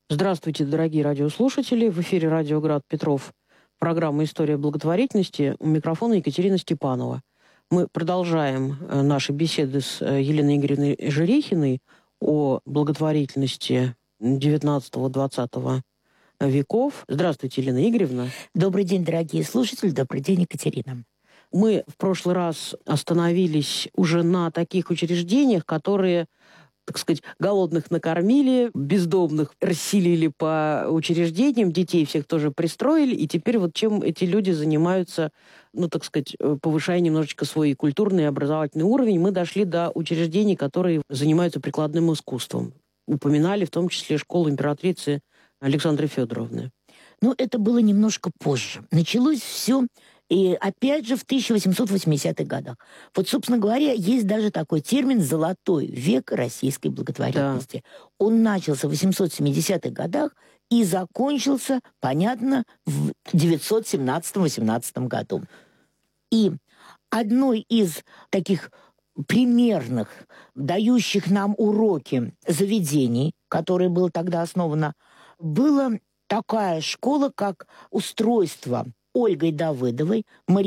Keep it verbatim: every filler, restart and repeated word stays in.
Здравствуйте, дорогие радиослушатели. В эфире радио «Град Петров». Программа «История благотворительности». У микрофона Екатерина Степанова. Мы продолжаем наши беседы с Еленой Игоревной Жерехиной о благотворительности девятнадцатого-двадцатого веков. Здравствуйте, Елена Игоревна. Добрый день, дорогие слушатели. Добрый день, Екатерина. Мы в прошлый раз остановились уже на таких учреждениях, которые, так сказать, голодных накормили, бездомных расселили по учреждениям, детей всех тоже пристроили, и теперь вот чем эти люди занимаются, ну, так сказать, повышая немножечко свой культурный и образовательный уровень, мы дошли до учреждений, которые занимаются прикладным искусством. Упоминали в том числе школу императрицы Александры Федоровны. Ну, это было немножко позже. Началось все, и опять же, в тысяча восемьсот восьмидесятых годах. Вот, собственно говоря, есть даже такой термин «золотой век российской благотворительности». Да. Он начался в восемьсот семидесятых годах и закончился, понятно, в девятьсот семнадцатом-восемнадцатом году. И одной из таких примерных, дающих нам уроки заведений, которое было тогда основано, было такая школа, как устройство Ольгой Давыдовой,